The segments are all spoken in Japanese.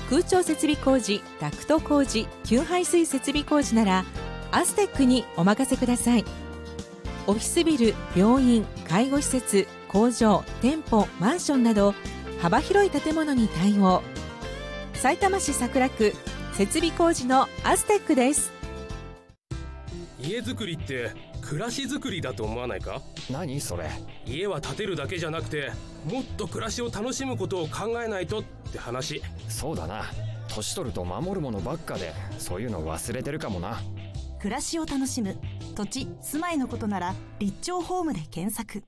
空調設備工事、ダクト工事、給排水設備工事ならアステックにお任せください。オフィスビル、病院、介護施設、工場、店舗、マンションなど幅広い建物に対応。さいたま市桜区設備工事のアステックです。 家づくりって暮らしづくりだと思わないか？ 何それ？ 家は建てるだけじゃなくてもっと暮らしを楽しむことを考えないとって話。 そうだな、年取ると守るものばっかでそういうの忘れてるかもな。 暮らしを楽しむ土地・住まいのことなら立町ホームで検索。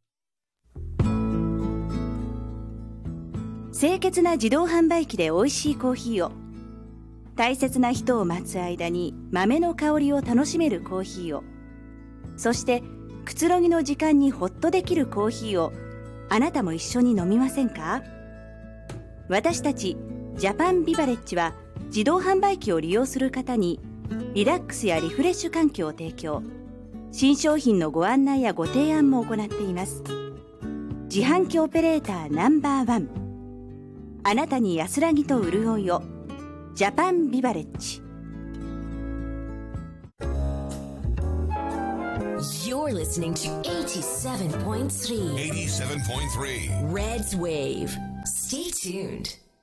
清潔な自動販売機で美味しいコーヒーを、大切な人を待つ間に豆の香りを楽しめるコーヒーを、そしてくつろぎの時間にホッとできるコーヒーをあなたも一緒に飲みませんか？私たちジャパンビバレッジは自動販売機を利用する方にリラックスやリフレッシュ環境を提供、新商品のご案内やご提案も行っています。自販機オペレーターナンバーワン、あなたに安らぎと潤いを、ジャパンビバレッジ。 You're listening to 87.3 Reds Wave. Stay tuned.